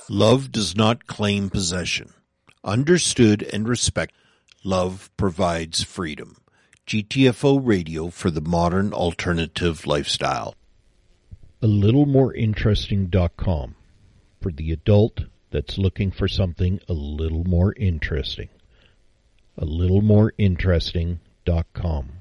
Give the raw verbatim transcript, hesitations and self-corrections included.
Love does not claim possession. Understood and respected, love provides freedom. G T F O Radio for the modern alternative lifestyle. A little more interesting dot com for the adult that's looking for something a little more interesting. A little more interesting dot com.